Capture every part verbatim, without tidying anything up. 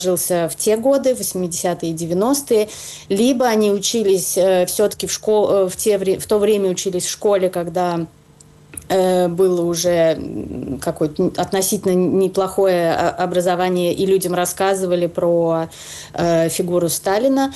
сложился в те годы, восьмидесятые и девяностые, либо они учились э, все-таки в, школ... в, те... в то время учились в школе, когда э, было уже какое-то относительно неплохое образование, и людям рассказывали про э, фигуру Сталина.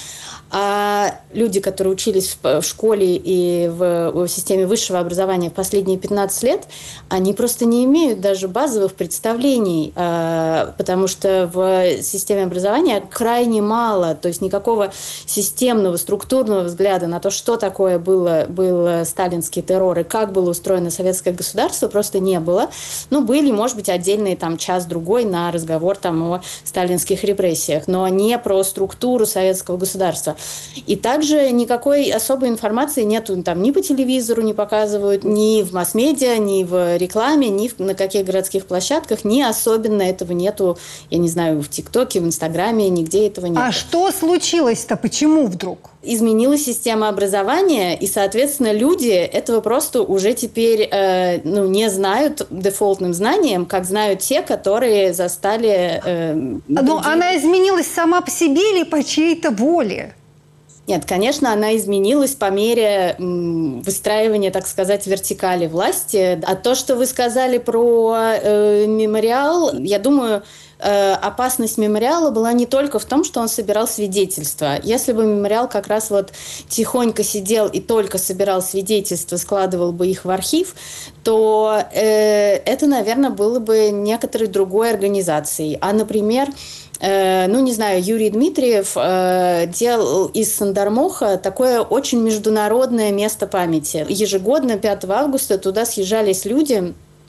А люди, которые учились в школе и в, в системе высшего образования в последние пятнадцать лет, они просто не имеют даже базовых представлений, потому что в системе образования крайне мало, то есть никакого системного, структурного взгляда на то, что такое было, был сталинский террор и как было устроено советское государство, просто не было. Ну, были, может быть, отдельные там час-другой на разговор там о сталинских репрессиях, но не про структуру советского государства. И также никакой особой информации нету там ни по телевизору не показывают, ни в масс-медиа, ни в рекламе, ни на каких городских площадках, ни особенно этого нету, я не знаю, в ТикТоке, в Инстаграме, нигде этого нет. А что случилось-то? Почему вдруг? Изменилась система образования, и, соответственно, люди этого просто уже теперь э, ну, не знают дефолтным знанием, как знают те, которые застали... Э, Но другие... она изменилась сама по себе или по чьей-то воле? Нет, конечно, она изменилась по мере м, выстраивания, так сказать, вертикали власти. А то, что вы сказали про э, мемориал, я думаю... опасность мемориала была не только в том, что он собирал свидетельства. Если бы мемориал как раз вот тихонько сидел и только собирал свидетельства, складывал бы их в архив, то э, это, наверное, было бы некоторой другой организацией. А, например, э, ну, не знаю, Юрий Дмитриев э, делал из Сандармоха такое очень международное место памяти. Ежегодно, пятого августа, туда съезжались люди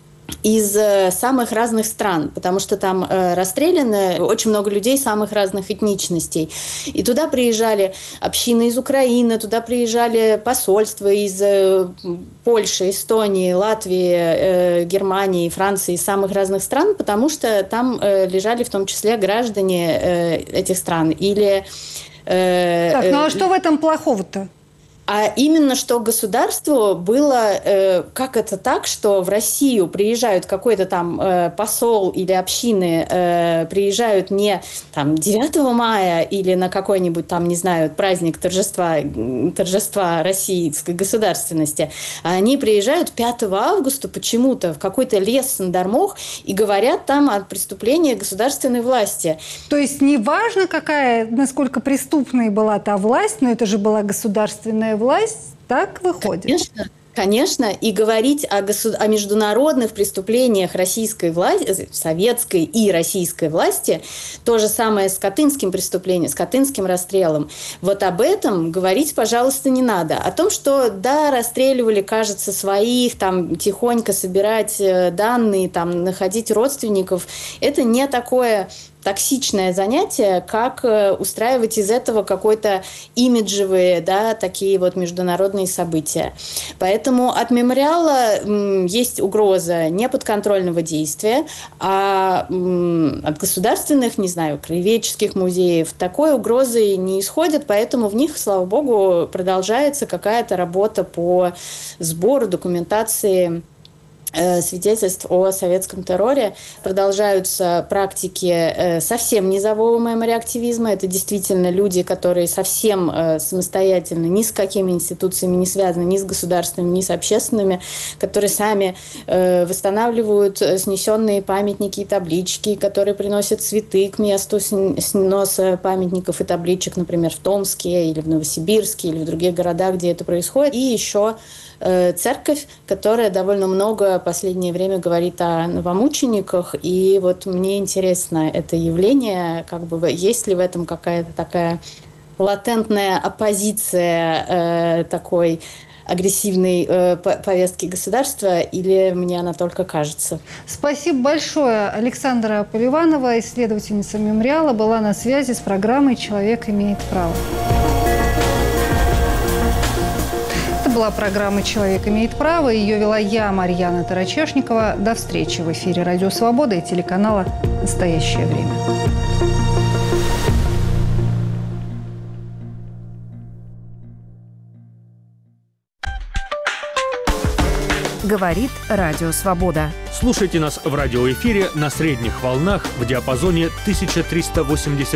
из самых разных стран, потому что там э, расстреляно очень много людей самых разных этничностей. И туда приезжали общины из Украины, туда приезжали посольства из э, Польши, Эстонии, Латвии, э, Германии, Франции, из самых разных стран, потому что там э, лежали в том числе граждане э, этих стран. Или, э, так, ну а что в этом плохого-то? А именно, что государству было, э, как это так, что в Россию приезжают какой-то там э, посол или общины, э, приезжают не там девятого мая или на какой-нибудь там, не знаю, праздник торжества, торжества российской государственности, а они приезжают пятого августа почему-то в какой-то лес Сандармох и говорят там о преступлении государственной власти. То есть не важно, какая, насколько преступной была та власть, но это же была государственная власть, так выходит? Конечно. Конечно, и говорить о, госу... о международных преступлениях российской власти, советской и российской власти, то же самое с Катынским преступлением, с Катынским расстрелом. Вот об этом говорить, пожалуйста, не надо. О том, что, да, расстреливали, кажется, своих, там, тихонько собирать данные, там, находить родственников, это не такое... токсичное занятие, как устраивать из этого какой-то имиджевые, да, такие вот международные события. Поэтому от мемориала м, есть угроза неподконтрольного действия, а м, от государственных, не знаю, краеведческих музеев такой угрозы не исходит, поэтому в них, слава богу, продолжается какая-то работа по сбору документации свидетельств о советском терроре. Продолжаются практики совсем низового мемори-активизма. Это действительно люди, которые совсем самостоятельно ни с какими институциями не связаны, ни с государственными, ни с общественными, которые сами восстанавливают снесенные памятники и таблички, которые приносят цветы к месту сноса памятников и табличек, например, в Томске или в Новосибирске или в других городах, где это происходит. И еще церковь, которая довольно много в последнее время говорит о новомучениках, и вот мне интересно это явление, как бы есть ли в этом какая-то такая латентная оппозиция э, такой агрессивной э, повестки государства, или мне она только кажется? Спасибо большое. Александра Поливанова, исследовательница мемориала, была на связи с программой «Человек имеет право». Была программа «Человек имеет право». Ее вела я, Марьяна Тарачешникова. До встречи в эфире «Радио Свобода» и телеканала «Настоящее время». Говорит Радио Свобода. Слушайте нас в радиоэфире на средних волнах в диапазоне тысяча триста восемьдесят